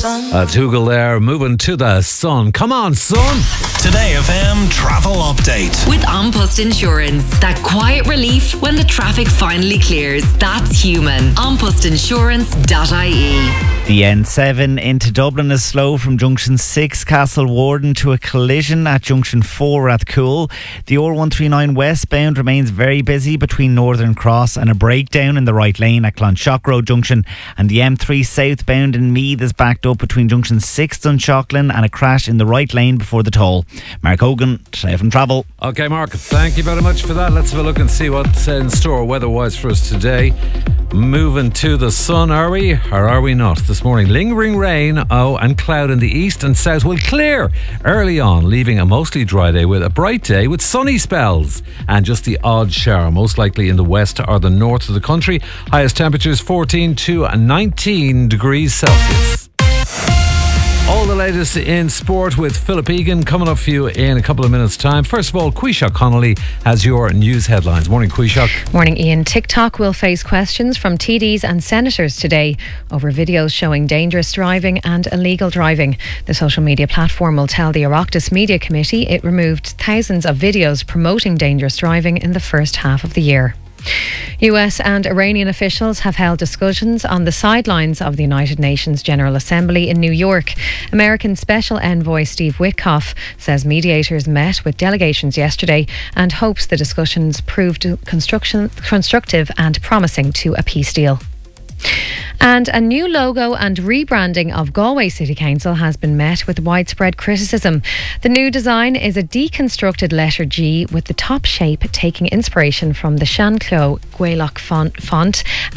Dougal there, moving to the sun. Come on, son. Today FM travel update. With An Post Insurance. That quiet relief when the traffic finally clears. That's human. AnPostInsurance.ie. The N7 into Dublin is slow from Junction 6 Castle Warden to a collision at Junction 4 Rathcoole. The R139 westbound remains very busy between Northern Cross and a breakdown in the right lane at Clonshock Road Junction. And the M3 southbound in Meath is backed up between Junction 6 Dunshaughlin and a crash in the right lane before the toll. Mark Hogan, Today FM Travel. Okay, Mark, thank you very much for that. Let's have a look and see what's in store weather-wise for us today. Moving to the sun, are we? Or are we not? This morning, lingering rain, and cloud in the east and south will clear early on, leaving a mostly dry day with a bright day with sunny spells and just the odd shower, most likely in the west or the north of the country. Highest temperatures 14 to 19 degrees Celsius. All the latest in sport with Philip Egan coming up for you in a couple of minutes' time. First of all, Quishak Connolly has your news headlines. Morning, Quishak. Morning, Ian. TikTok will face questions from TDs and senators today over videos showing dangerous driving and illegal driving. The social media platform will tell the Oireachtas Media Committee it removed thousands of videos promoting dangerous driving in the first half of the year. US and Iranian officials have held discussions on the sidelines of the United Nations General Assembly in New York. American Special Envoy Steve Witkoff says mediators met with delegations yesterday and hopes the discussions proved constructive and promising to a peace deal. And a new logo and rebranding of Galway City Council has been met with widespread criticism. The new design is a deconstructed letter G with the top shape taking inspiration from the Sean Clough Gaelach font